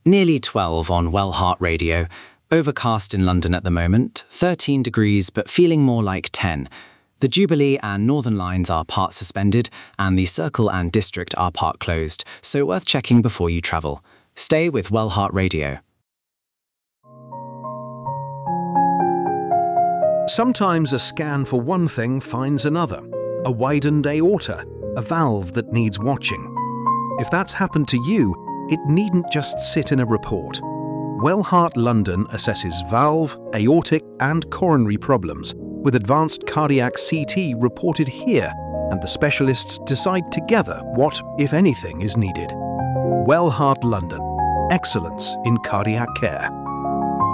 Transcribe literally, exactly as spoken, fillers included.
Nearly twelve on Wellheart Radio. Overcast in London at the moment, thirteen degrees but feeling more like ten. The Jubilee and Northern lines are part suspended and the Circle and District are part closed, so worth checking before you travel. Stay with Wellheart Radio. Sometimes a scan for one thing finds another. A widened aorta, a valve that needs watching. If that's happened to you, it needn't just sit in a report. Wellheart London assesses valve, aortic and coronary problems, with advanced cardiac C T reported here, and the specialists decide together what, if anything, is needed. Wellheart London. Excellence in cardiac care.